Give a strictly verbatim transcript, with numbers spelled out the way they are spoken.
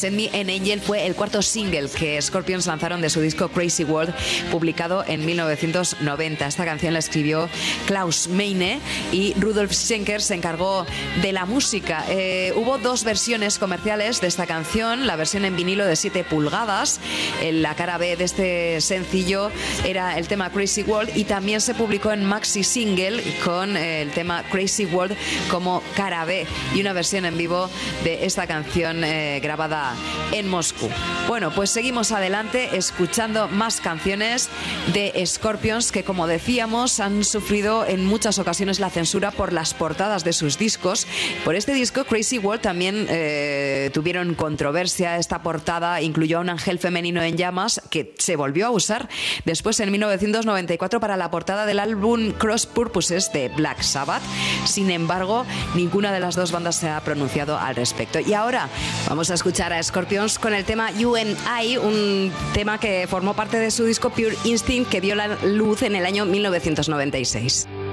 Send Me an Angel fue el cuarto single que Scorpions lanzaron de su disco Crazy World, publicado en mil novecientos noventa. Esta canción la escribió Klaus Meine y Rudolf Schenker se encargó de la música. Eh, hubo dos versiones comerciales de esta canción, la versión en vinilo de siete pulgadas, en la cara B de este sencillo era el tema Crazy World, y también se publicó en maxi single con el tema Crazy World como cara B, y una versión en vivo de esta canción eh, grabada en Moscú. Bueno, pues seguimos adelante escuchando más canciones de Scorpions que, como decíamos, han sufrido en muchas ocasiones la censura por las portadas de sus discos. Por este disco Crazy World también eh, tuvieron controversia. Esta portada incluyó a un ángel femenino en llamas que se volvió a usar después en mil novecientos noventa y cuatro para la portada del álbum Cross Purposes de Black Sabbath. Sin embargo, ninguna de las dos bandas se ha pronunciado al respecto. Y ahora vamos a escuchar a Scorpions con el tema You and I, un tema que formó parte de su disco Pure Instinct, que vio la luz en el año mil novecientos noventa y seis.